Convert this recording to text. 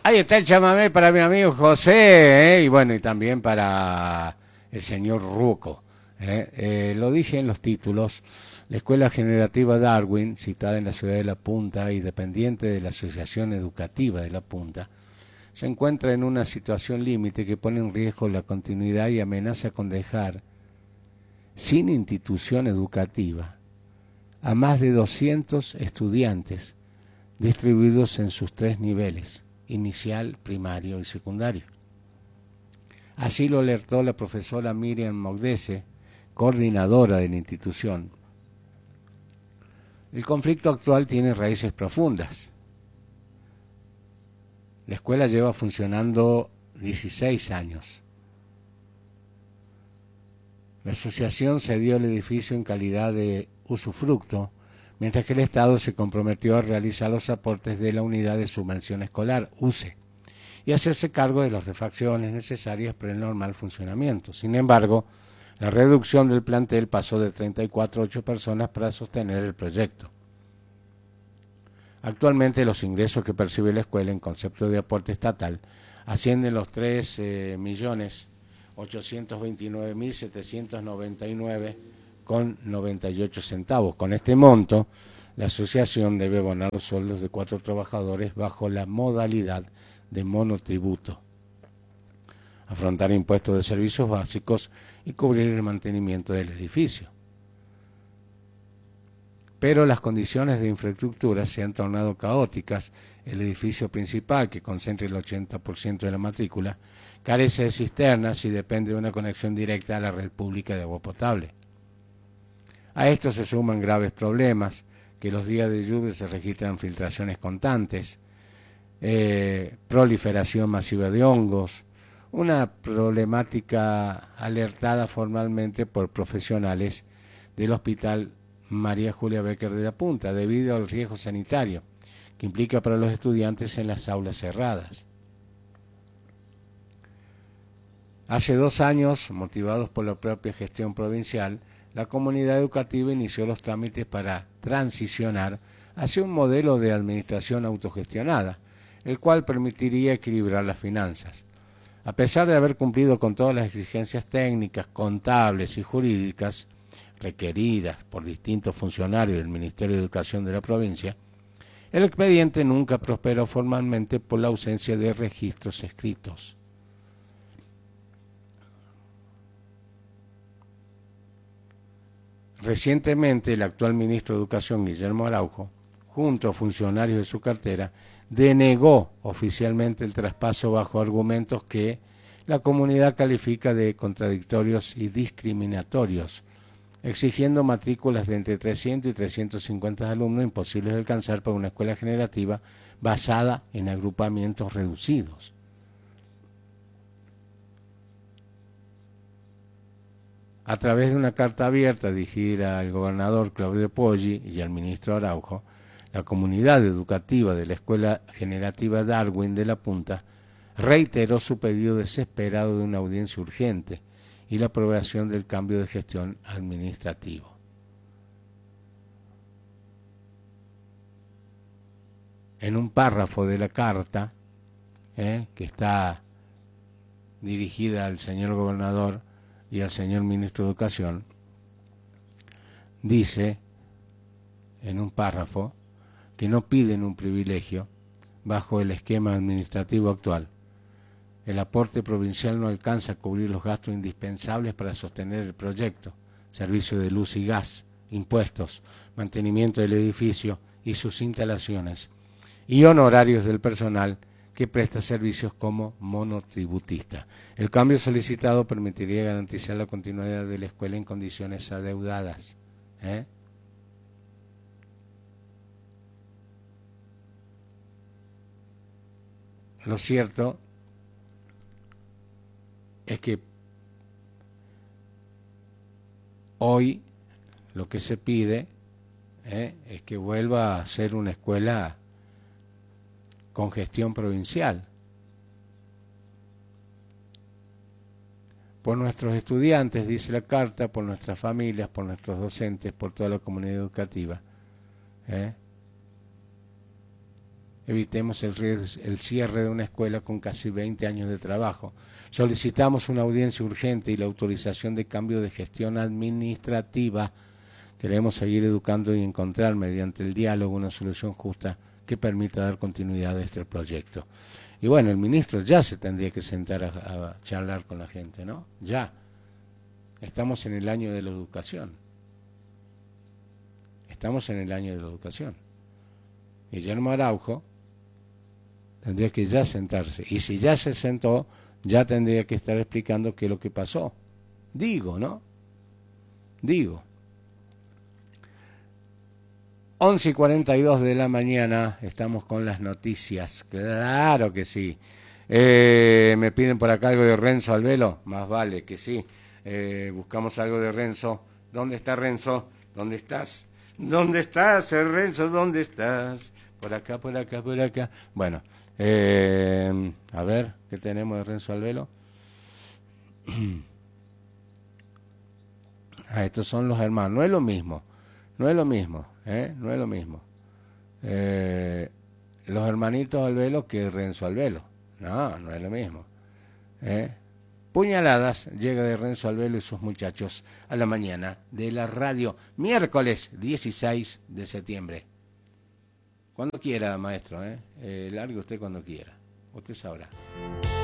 Ahí está el chamamé para mi amigo José, y bueno, y también para el señor Ruco. Lo dije en los títulos. La Escuela Generativa Darwin, citada en la ciudad de La Punta y dependiente de la Asociación Educativa de La Punta, se encuentra en una situación límite que pone en riesgo la continuidad y amenaza con dejar sin institución educativa a más de 200 estudiantes distribuidos en sus 3 niveles, inicial, primario y secundario. Así lo alertó la profesora Miriam Mogdese, coordinadora de la institución. El conflicto actual tiene raíces profundas. La escuela lleva funcionando 16 años. La asociación cedió el edificio en calidad de usufructo, mientras que el Estado se comprometió a realizar los aportes de la Unidad de Subvención Escolar, UCE, y hacerse cargo de las refacciones necesarias para el normal funcionamiento. Sin embargo, la reducción del plantel pasó de 34 a 8 personas para sostener el proyecto. Actualmente los ingresos que percibe la escuela en concepto de aporte estatal ascienden los 3.829.799,98 centavos. Con este monto, la asociación debe abonar los sueldos de 4 trabajadores bajo la modalidad de monotributo, afrontar impuestos de servicios básicos y cubrir el mantenimiento del edificio. Pero las condiciones de infraestructura se han tornado caóticas. El edificio principal, que concentra el 80% de la matrícula, carece de cisternas y depende de una conexión directa a la red pública de agua potable. A esto se suman graves problemas, que los días de lluvia se registran filtraciones constantes, proliferación masiva de hongos, una problemática alertada formalmente por profesionales del Hospital María Julia Becker de La Punta, debido al riesgo sanitario que implica para los estudiantes en las aulas cerradas. Hace 2 años, motivados por la propia gestión provincial, la comunidad educativa inició los trámites para transicionar hacia un modelo de administración autogestionada, el cual permitiría equilibrar las finanzas. A pesar de haber cumplido con todas las exigencias técnicas, contables y jurídicas requeridas por distintos funcionarios del Ministerio de Educación de la provincia, el expediente nunca prosperó formalmente por la ausencia de registros escritos. Recientemente, el actual ministro de Educación, Guillermo Araujo, junto a funcionarios de su cartera, denegó oficialmente el traspaso bajo argumentos que la comunidad califica de contradictorios y discriminatorios, exigiendo matrículas de entre 300 y 350 alumnos imposibles de alcanzar para una escuela generativa basada en agrupamientos reducidos. A través de una carta abierta dirigida al gobernador Claudio Poggi y al ministro Araujo, la comunidad educativa de la Escuela Generativa Darwin de La Punta reiteró su pedido desesperado de una audiencia urgente y la aprobación del cambio de gestión administrativo. En un párrafo de la carta, que está dirigida al señor gobernador y al señor ministro de Educación, dice en un párrafo que no piden un privilegio bajo el esquema administrativo actual. El aporte provincial no alcanza a cubrir los gastos indispensables para sostener el proyecto, servicio de luz y gas, impuestos, mantenimiento del edificio y sus instalaciones, y honorarios del personal que presta servicios como monotributista. El cambio solicitado permitiría garantizar la continuidad de la escuela en condiciones adeudadas. Lo cierto es que hoy lo que se pide es que vuelva a ser una escuela con gestión provincial. Por nuestros estudiantes, dice la carta, por nuestras familias, por nuestros docentes, por toda la comunidad educativa. evitemos el cierre de una escuela con casi 20 años de trabajo. Solicitamos una audiencia urgente y la autorización de cambio de gestión administrativa. Queremos seguir educando y encontrar mediante el diálogo una solución justa que permita dar continuidad a este proyecto. Y bueno, el ministro ya se tendría que sentar a charlar con la gente, ¿no? Ya. Estamos en el año de la educación. Estamos en el año de la educación. Guillermo Araujo tendría que ya sentarse. Y si ya se sentó, ya tendría que estar explicando qué es lo que pasó. Digo, ¿no? Digo. 11:42 de la mañana, estamos con las noticias, claro que sí. Me piden por acá algo de Renzo Albelo, más vale que sí. Buscamos algo de Renzo. ¿Dónde está Renzo? ¿Dónde estás? ¿Dónde estás, Renzo? ¿Dónde estás? Por acá, por acá, por acá. Bueno, a ver, ¿qué tenemos de Renzo Albelo? Estos son los hermanos, no es lo mismo. No es lo mismo, no es lo mismo. Los hermanitos Albelo que Renzo Albelo. No, no es lo mismo. Puñaladas llega de Renzo Albelo y sus muchachos a la mañana de la radio, miércoles 16 de septiembre. Cuando quiera, maestro, largue usted cuando quiera. Usted sabrá.